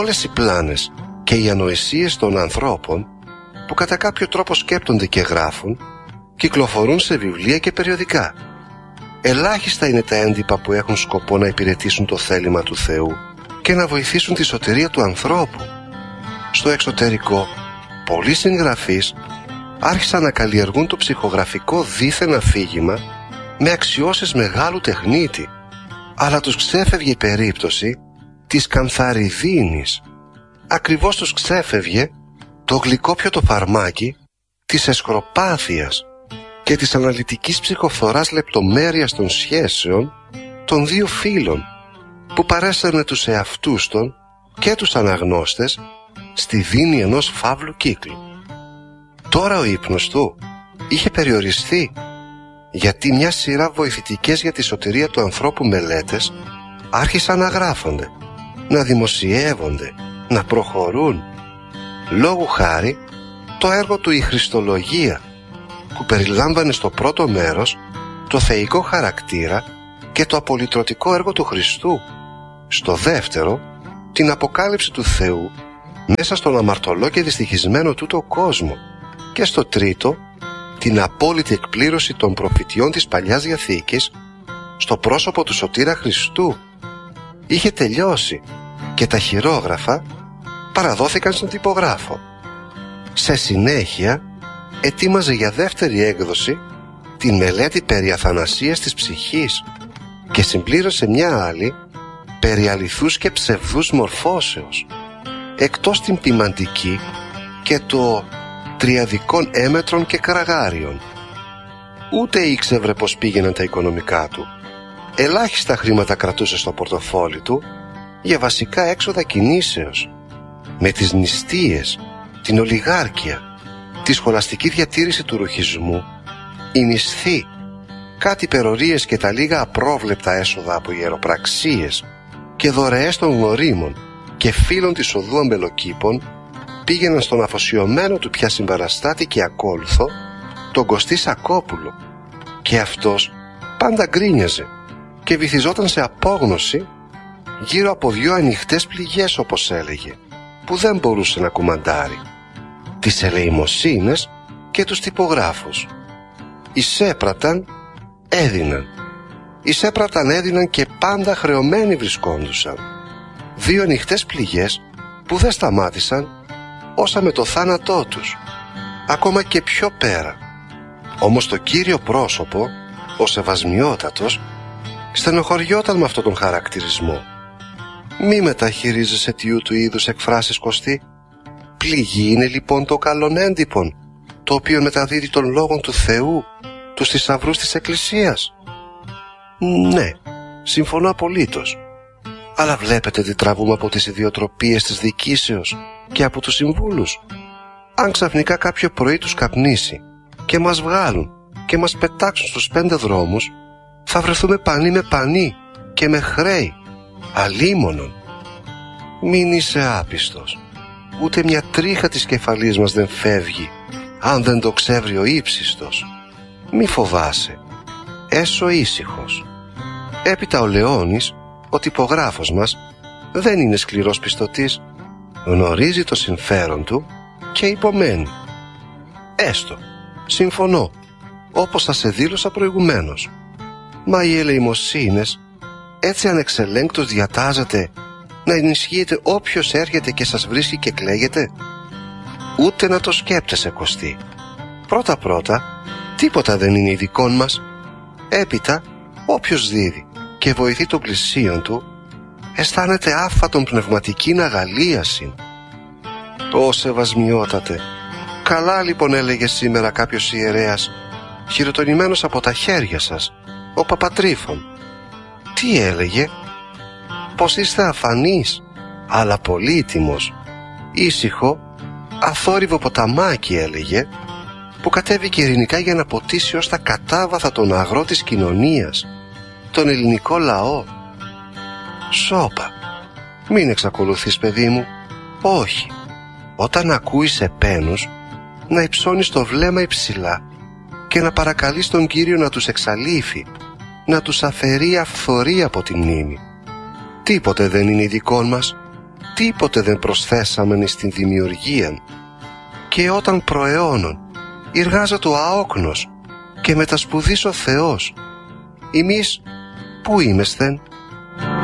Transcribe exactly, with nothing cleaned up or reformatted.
όλες οι πλάνες και οι ανοησίες των ανθρώπων που κατά κάποιο τρόπο σκέπτονται και γράφουν, κυκλοφορούν σε βιβλία και περιοδικά. Ελάχιστα είναι τα έντυπα που έχουν σκοπό να υπηρετήσουν το θέλημα του Θεού και να βοηθήσουν τη σωτηρία του ανθρώπου. Στο εξωτερικό, πολλοί συγγραφείς άρχισαν να καλλιεργούν το ψυχογραφικό δίθεν αφήγημα με αξιώσεις μεγάλου τεχνίτη, αλλά τους ξέφευγε η περίπτωση της καμθαριδίνης. Ακριβώς τους ξέφευγε το γλυκόπιωτο φαρμάκι της εσκροπάθειας και της αναλυτικής ψυχοφθοράς λεπτομέρειας των σχέσεων των δύο φίλων που παρέστερνε τους εαυτούς των και τους αναγνώστες στη δίνη ενός φαύλου κύκλου. Τώρα ο ύπνος του είχε περιοριστεί, γιατί μια σειρά βοηθητικές για τη σωτηρία του ανθρώπου μελέτες άρχισαν να γράφονται, να δημοσιεύονται, να προχωρούν. Λόγου χάρη το έργο του «Η Χριστολογία», που περιλάμβανε στο πρώτο μέρος το θεϊκό χαρακτήρα και το απολυτρωτικό έργο του Χριστού, στο δεύτερο την αποκάλυψη του Θεού μέσα στον αμαρτωλό και δυστυχισμένο τούτο κόσμο, και στο τρίτο την απόλυτη εκπλήρωση των προφητιών της Παλιάς Διαθήκης στο πρόσωπο του Σωτήρα Χριστού. Είχε τελειώσει και τα χειρόγραφα παραδόθηκαν στον τυπογράφο. Σε συνέχεια ετοίμαζε για δεύτερη έκδοση την μελέτη περί αθανασίας της ψυχής και συμπλήρωσε μια άλλη περί αληθούς και ψευδούς μορφώσεως, εκτός την ποιμαντική και το τριαδικών έμετρων και κραγάριων. Ούτε ήξευρε πως πήγαιναν τα οικονομικά του. Ελάχιστα χρήματα κρατούσε στο πορτοφόλι του για βασικά έξοδα κινήσεως. Με τις νηστείες, την ολιγάρκεια, τη σχολαστική διατήρηση του ρουχισμού, η μισθή, κάτι υπερορίες και τα λίγα απρόβλεπτα έσοδα από ιεροπραξίες και δωρεές των γνωρίμων και φίλων της οδού αμπελοκήπων πήγαιναν στον αφοσιωμένο του πια συμπαραστάτη και ακόλουθο, τον Κωστή Σακόπουλο, και αυτός πάντα γκρίνιαζε και βυθιζόταν σε απόγνωση γύρω από δυο ανοιχτές πληγές, όπως έλεγε, που δεν μπορούσε να κουμαντάρει: τις ελεημοσύνες και τους τυπογράφους. Εισέπραταν, έδιναν. Εισέπραταν, έδιναν και πάντα χρεωμένοι βρισκόντουσαν. Δύο ανοιχτές πληγές που δεν σταμάτησαν όσα με το θάνατό τους, ακόμα και πιο πέρα. Όμως το κύριο πρόσωπο, ο Σεβασμιότατος, στενοχωριόταν με αυτόν τον χαρακτηρισμό. «Μη μεταχειρίζεσαι τιού του είδους εκφράσεις, Κωστή. Πληγή είναι λοιπόν το καλόν έντυπον, το οποίο μεταδίδει των λόγων του Θεού, τους θησαυρούς της Εκκλησίας». «Ναι, συμφωνώ απολύτως. Αλλά βλέπετε τι τραβούμε από τις ιδιοτροπίες της διοικήσεως και από τους συμβούλους. Αν ξαφνικά κάποιο πρωί τους καπνίσει και μας βγάλουν και μας πετάξουν στους πέντε δρόμους, θα βρεθούμε πανί με πανί και με χρέη, αλίμονον. Μην είσαι άπιστος. Ούτε μια τρίχα της κεφαλής μας δεν φεύγει, αν δεν το ξέβρει ο ύψιστος. Μη φοβάσαι. Έσω ήσυχος. Έπειτα ο Λεώνης, ο τυπογράφος μας, δεν είναι σκληρός πιστωτής. Γνωρίζει το συμφέρον του και υπομένει. Έστω, συμφωνώ, όπως θα σε δήλωσα προηγουμένως. Μα οι ελεημοσύνες έτσι ανεξελέγκτος διατάζεται να ενισχύεται όποιος έρχεται και σας βρίσκει και κλαίγεται? Ούτε να το σκέπτεσαι, Κωστή. Πρώτα-πρώτα, τίποτα δεν είναι ειδικών μας. Έπειτα, όποιος δίδει και βοηθεί τον πλησίον του, αισθάνεται άφατον πνευματικήν αγαλίασιν. Ω Σεβασμιότατε, καλά λοιπόν έλεγε σήμερα κάποιος ιερέας, χειροτονημένος από τα χέρια σας, ο Παπατρίφων. Τι έλεγε? Πως είστε αφανείς, αλλά πολύτιμος, ήσυχο, αθόρυβο ποταμάκι, έλεγε, που κατέβηκε ειρηνικά για να ποτίσει ως τα κατάβαθα τον αγρό της κοινωνίας, τον ελληνικό λαό. Σώπα, μην εξακολουθείς, παιδί μου. Όχι, όταν ακούεις επένους, να υψώνεις το βλέμμα υψηλά και να παρακαλείς τον Κύριο να τους εξαλείφει, να τους αφαιρεί αυθορία από τη μνήμη. Τίποτε δεν είναι ειδικών μας. τίποτε δεν προσθέσαμεν εις την δημιουργίαν, και όταν προαιώνων εργάζεται ο αόκνος και μετασπουδής ο Θεός, εμείς πού είμεσθεν?